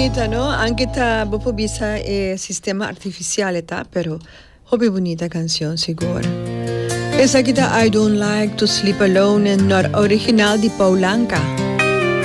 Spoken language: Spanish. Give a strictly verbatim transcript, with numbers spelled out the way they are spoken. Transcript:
bonita, no? Anche ta bopo bisa e sistema artificiale ta, pero hobby bonita canción seguro. Esa kita I Don't Like to Sleep Alone en nor original di Paulanca.